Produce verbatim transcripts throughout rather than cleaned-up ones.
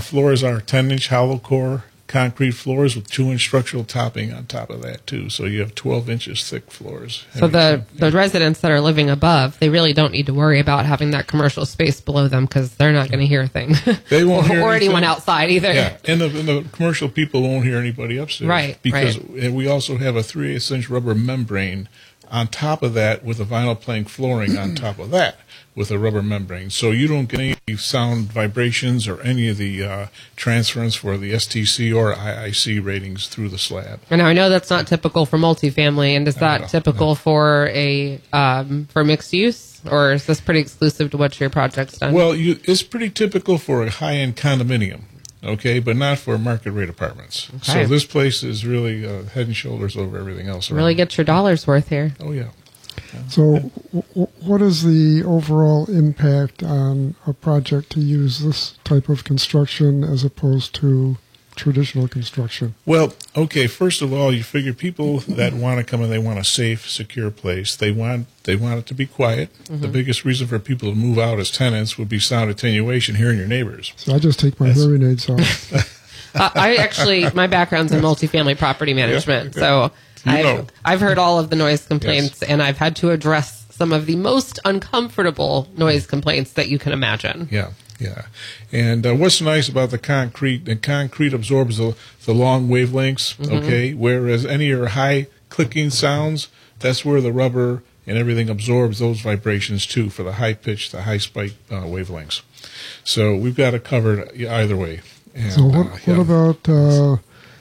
floors are ten-inch hollow core concrete floors with two-inch structural topping on top of that, too. So you have twelve inches thick floors. So the, the residents that are living above, they really don't need to worry about having that commercial space below them because they're not going to hear a thing. They won't hear Or anything. anyone outside either. Yeah, and the, and the commercial people won't hear anybody upstairs. Right, Because right. we also have a three-eighths inch rubber membrane on top of that with a vinyl plank flooring on top of that with a rubber membrane. So you don't get any sound vibrations or any of the uh, transference for the S T C or I I C ratings through the slab. And now I know that's not typical for multifamily, and is that No, typical no. for a um, for mixed use, or is this pretty exclusive to what your project's done? Well, you, it's pretty typical for a high-end condominium, okay, but not for market-rate apartments. Okay. So this place is really uh, head and shoulders over everything else. really around. get your dollar's worth here. Oh, yeah. So, w- w- what is the overall impact on a project to use this type of construction as opposed to traditional construction? Well, okay, first of all, you figure people that want to come in, they want a safe, secure place. They want they want it to be quiet. Mm-hmm. The biggest reason for people to move out as tenants would be sound attenuation, hearing your neighbors. So I just take my That's- hearing aids off. uh, I actually, my background's in multifamily property management, Yeah, so You I've, know. I've heard all of the noise complaints, and I've had to address some of the most uncomfortable noise complaints that you can imagine. Yeah, yeah. And uh, what's nice about the concrete, the concrete absorbs the, the long wavelengths, okay, whereas any of your high clicking sounds, that's where the rubber and everything absorbs those vibrations too for the high pitch, the high spike uh, wavelengths. So we've got it covered either way. And, So what, uh, what yeah. about uh,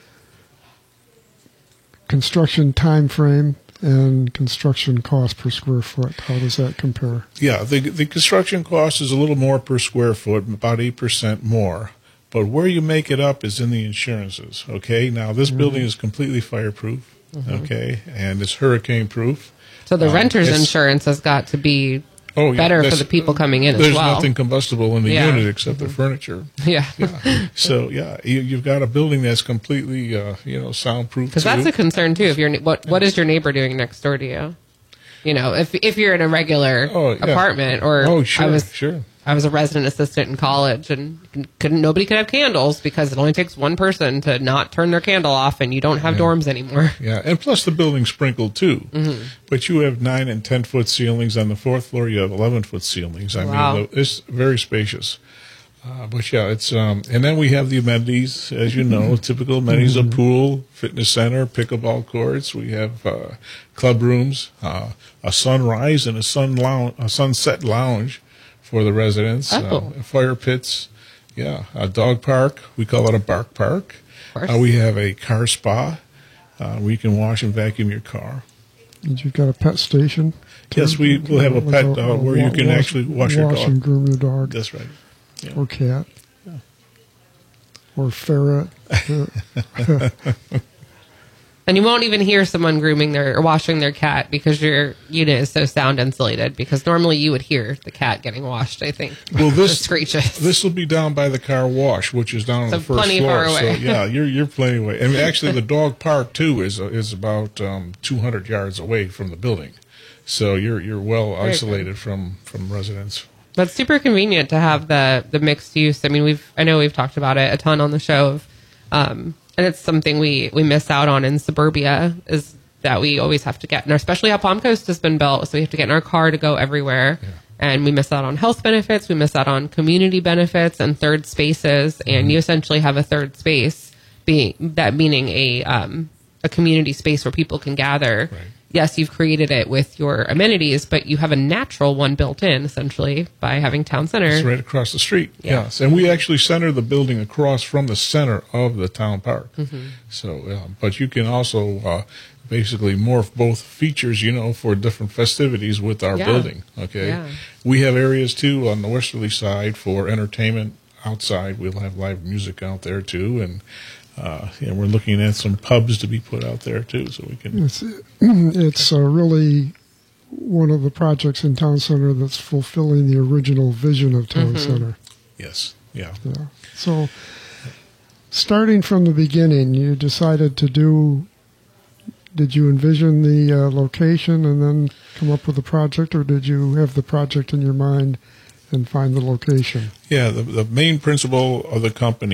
construction time frame and construction cost per square foot? How does that compare? Yeah, the the construction cost is a little more per square foot, about eight percent more. But where you make it up is in the insurances, okay? Now, this Mm-hmm. building is completely fireproof, okay, and it's hurricane-proof. So the Um, renter's it's- insurance has got to be Oh, yeah, better for that's- the people coming in as There's well. nothing combustible in the Yeah. unit except the furniture. Yeah. Yeah. So, yeah, you, you've got a building that's completely, uh, you know, soundproof, Because too. that's a concern too. If you're what what is your neighbor doing next door to you? You know, if if you're in a regular Oh, yeah. apartment, or Oh, sure, I was sure. I was a resident assistant in college, and couldn't nobody could have candles because it only takes one person to not turn their candle off, and you don't have dorms anymore. Yeah, and plus the building's sprinkled too. Mm-hmm. But you have nine and ten foot ceilings on the fourth floor. You have eleven foot ceilings. I Wow. mean, it's very spacious. Uh, but yeah, it's um, and then we have the amenities, as you know, typical amenities: a pool, fitness center, pickleball courts. We have uh, club rooms, uh, a sunrise and a sun lounge, a sunset lounge for the residents. Oh. Uh, fire pits. Yeah, a dog park. We call it a bark park. course. Uh, we have a car spa uh, where you can wash and vacuum your car. And you've got a pet station? too? Yes, we will have a Like pet uh, where you can wash- actually wash your wash dog. and groom your dog. That's right. Yeah. Or cat. Or ferret. And you won't even hear someone grooming their or washing their cat because your unit is so sound insulated. Because normally you would hear the cat getting washed, I think. Well, The this screeches. this will be down by the car wash, which is down on So the first plenty floor. far away. So yeah, you're you're plenty away. And actually, the dog park too is is about um, two hundred yards away from the building. So you're you're well Very isolated from from residents. But it's super convenient to have the the mixed use. I mean, we've I know we've talked about it a ton on the show, of, um, and it's something we we miss out on in suburbia is that we always have to get, and especially how Palm Coast has been built, so we have to get in our car to go everywhere, Yeah. and we miss out on health benefits, we miss out on community benefits and third spaces, and Mm-hmm. you essentially have a third space being that meaning a um, a community space where people can gather. Right. Yes, you've created it with your amenities, but you have a natural one built in, essentially, by having town center. It's right across the street. Yeah. Yes, and we actually center the building across from the center of the town park. Mm-hmm. So, uh, but you can also uh, basically morph both features, you know, for different festivities with our Yeah. building. Okay, Yeah. we have areas too on the westerly side for entertainment outside. We'll have live music out there too, and. Uh, and we're looking at some pubs to be put out there too, so we can. It's, it's uh, really one of the projects in Town Center that's fulfilling the original vision of Town Center. Yes, yeah. Yeah. So, starting from the beginning, you decided to do. Did you envision the uh, location and then come up with a project, or did you have the project in your mind and find the location? Yeah, the, the main principle of the company